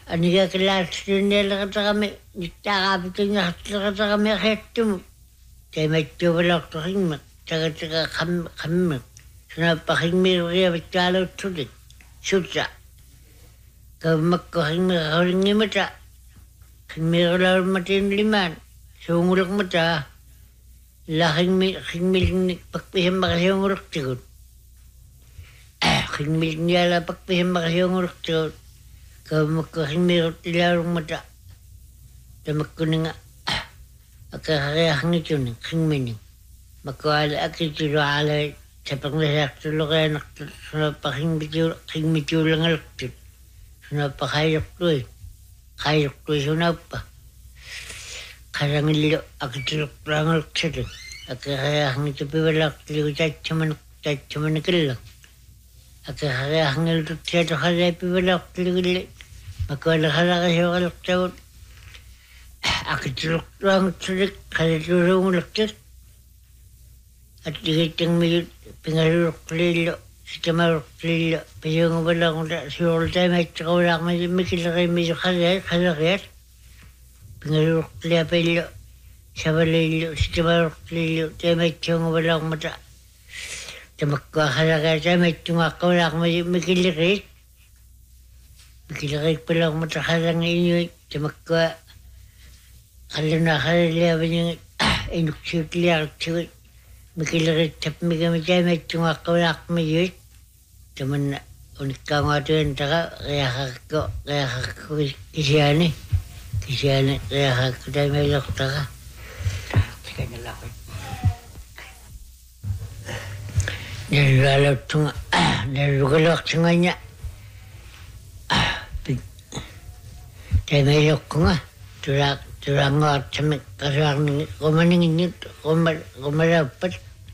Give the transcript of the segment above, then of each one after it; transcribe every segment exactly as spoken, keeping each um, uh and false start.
aniga kalaatsunnelaqataqami nittaaqaapitunnartleqataqami aqiattumuk taimattuvalortoqimmeq tagataqa qam qammeq sunappaqimmiriavitaaluutsulit sutta kammakkoqimmiraqulingimata qimmirulaurmatinlimaan suungulukmata laqingmi qingmilinnik pakpihimmaqasiunguluktigut qingmilinniala pakpihimmaqasiunguluktigut kammakkoqimmiruttilaarungmata tamakkuninga akaqariaqngituni qingmini makkuala akituluala tapaqnasaqtulluqianaqtut sunappaqimmitiu qingmitiulangaluktut sunappaqaayuqtui qaayuqtui sunappa qarangillu akituluqtuangaluksatu akaqariaqngitupivalaqtiligu tatchaman tatchamanakilla akaqariaqngilututiatuqalaippivalaqtiligulli makkuala qalaqasiuqaluqtagut akituluqtuangutsulik qalatuusuunguluktut attigittingmiyut pingaluruqtilillu sitamaruqtilillu pisuunguvalaqmuta suurultaimaittiqaulaaqmasi mikilleqimmisu qalai qalaqiyat pingaluruqtiliapillu savalillu sitamaruqtilillu taimaittiunguvalaqmuta tamakkua qalaqia taimaittungaqqaulaaqmasi mikilleqiit mikilleqiikpalaqmuta qalangiinuit tamakkua qalluna qalaliaviñingit inuksiutiliaqtigut mikilleqiittapmigami taimaittungaqqaulaaqmiyuit tamanna unikkaanguatuantaqa qiaqaqko qiaqaqku kisiani kisiani qiaqaqku taimailoqtaqa nallualuuttunga nallugaluaqtungaña taimailoqqunga tulaaq tulaanguartamik qasuarningi qumaninginnut quma qumalauppat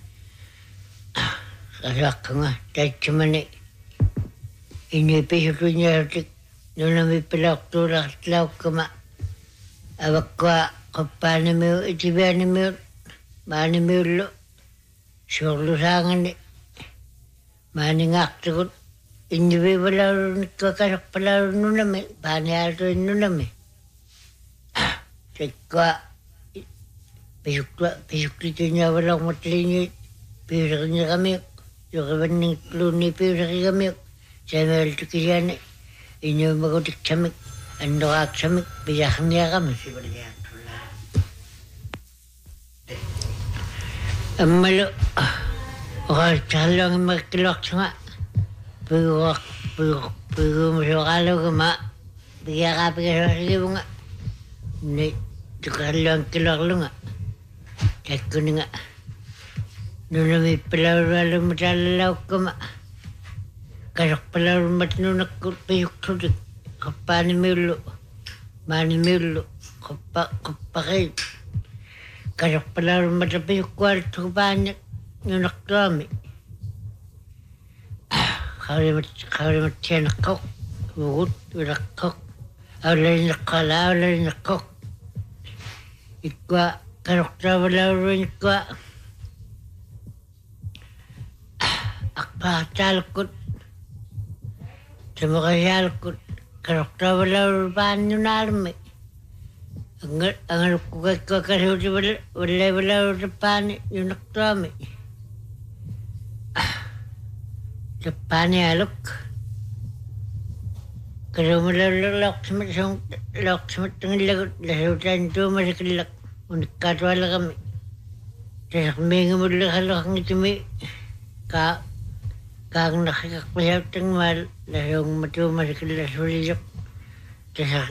qasuaqqunga taitsamani inipisutuñarutik nunamippilaqtuulaqtilaukkama avakkua quppaanimiu itivianimiut maanimiullu suurlusaangani maaningaaqtugut inniviivalaurunikka kasuqqpalaurununami paaniaaltuinnunami Tekwa pisukwa pisuklituñavalaqmatliñi piusaqiñiqamiuq yuqivanningluni piusaqiqamiuq saimailtukisiani iñuumagutiksamik annoqaaqsamik pisaqniaqamik ammalu oqaalitaqalluangimmakkiluaqtunga piguaq piguq piguumusuqaalugama pigiaqaapikasuasigivunga ni tukalluangkiluarlunga takkuninga nunamippalaurualummataalalaukkama kasuqqpalaurummat nunakkut piyuksutik quppaanimiullu maanimiullu quppa quppaqiit kasuqqpalaurummata piyukkualittukupaanñak nunaqtuami qavrimat qavrimatsianaqqoq ugut ulaqqoq aulalineqqala aulalineqqoq ikkua kasuqqtaavalaurruinikua aqpaaqtaalukkut tamuqasialukkut kasuqqtaavalaurrupaanñunaalmi angalukkukaikkua kasuuti vallaivalaurutepaani yunaqtuami tappaanialuk kasuumalaullaqsimat suung laqsimat tangillagut lasuutaan tuumasikillaq unikkaatualaqami tasaqmiingamulliqalluqangitumi ka kaaqnaqqiqaqpasauttangmaal lasuungmatuumasikilla sulilluq tasaq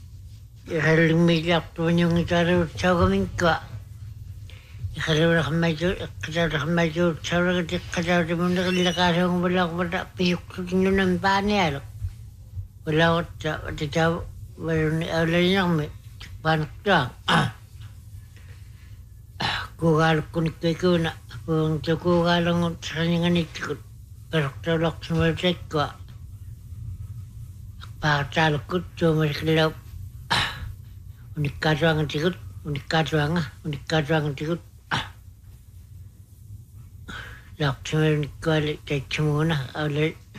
iqallingmiilaaqtuvañungitaaruutsaugaminkkua iqalluuraqmaitu iqqatautaqmaituutsaurakati iqqatautimunneqillaqaasuunguvalaaqmata piyuqsutinnunami paanialuq Walawatsa watitaw waluni awlalinaqmi tikpaanaqtuaq kuugaalukkunikkuikuna puungtu kuugaalangut saninganittikut kasuqtaulaqsumalutaikkua aqpaaqtaalukkut tuumasiqillau unikkaatuangatikut unikkaatuanga unikkaatuangatikut laqsumalunikkuali taitsamuuna awla